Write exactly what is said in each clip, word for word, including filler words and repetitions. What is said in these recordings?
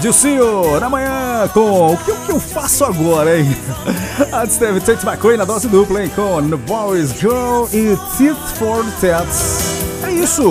Dilcinho, na manhã com o que, o que eu faço agora, hein? Antes teve Tate McRae na dose dupla, hein? Com The Boys Girl e Teeth for Tat. É isso.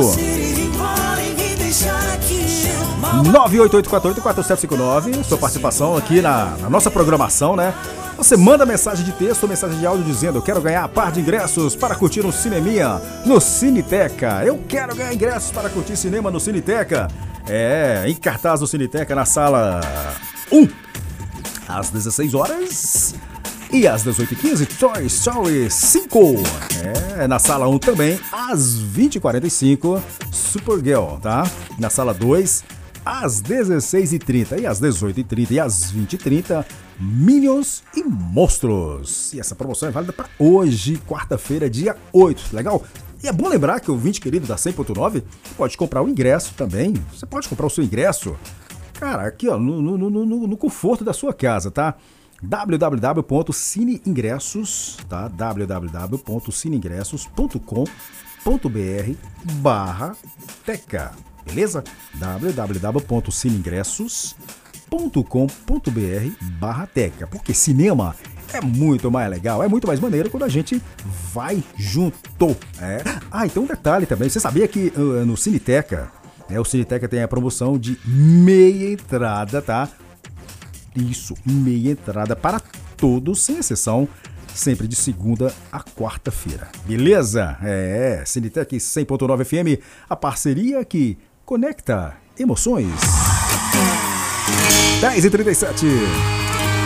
nove oito oito quatro oito quatro sete cinco nove, sua participação aqui na, na nossa programação, né? Você manda mensagem de texto ou mensagem de áudio dizendo: eu quero ganhar par de ingressos para curtir um cineminha no Cineteca. Eu quero ganhar ingressos para curtir cinema no Cineteca. É, em cartaz no Cineteca na sala um, às dezesseis horas. E às dezoito e quinze, Toy Story cinco. É, na sala um também, às vinte e quarenta e cinco, Supergirl, tá? Na sala dois, às dezesseis e trinta. E às dezoito e trinta e às vinte e trinta, Minions e Monstros. E essa promoção é válida para hoje, quarta-feira, dia oito. Legal? E é bom lembrar que o ouvinte querido da cem ponto nove pode comprar o ingresso também. Você pode comprar o seu ingresso, cara, aqui ó, no, no, no, no, no conforto da sua casa, tá? w w w ponto cineingressos, tá? w w w ponto cineingressos ponto com ponto b r barra teca, beleza? w w w ponto cineingressos ponto com ponto b r barra teca, porque cinema é muito mais legal, é muito mais maneiro quando a gente vai junto. É. Ah, então um detalhe também, você sabia que uh, no Cineteca, né, o Cineteca tem a promoção de meia entrada, tá? Isso, meia entrada para todos, sem exceção, sempre de segunda a quarta-feira. Beleza? É, Cineteca cem ponto nove F M, a parceria que conecta emoções. dez e trinta e sete.